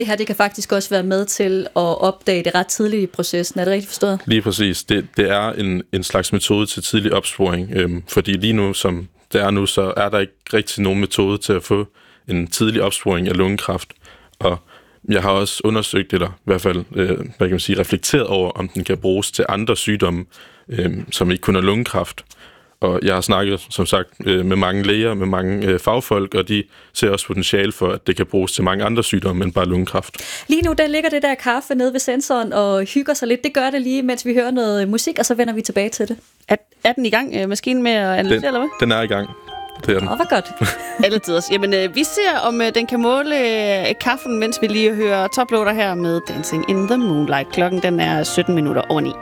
Det her, det kan faktisk også være med til at opdage det ret tidligt i processen. Er det rigtigt forstået? Lige præcis. Det er en slags metode til tidlig opsporing, fordi lige nu, som det er nu, så er der ikke rigtig nogen metode til at få en tidlig opsporing af lungekræft. Og jeg har også undersøgt, eller i hvert fald hvad kan man sige, reflekteret over, om den kan bruges til andre sygdomme, som ikke kun er lungekræft. Og jeg har snakket, som sagt, med mange læger, med mange fagfolk, og de ser også potentiale for, at det kan bruges til mange andre sygdomme end bare lungekræft. Lige nu, der ligger det der kaffe nede ved sensoren og hygger sig lidt. Det gør det lige, mens vi hører noget musik, og så vender vi tilbage til det. Er den i gang, maskinen med at analysere, eller hvad? Den er i gang. Det er den. Hvor godt. Alle tiders. Jamen, vi ser, om den kan måle kaffen, mens vi lige hører Toploader her med Dancing in the Moonlight. Klokken den er 17 minutter over 9.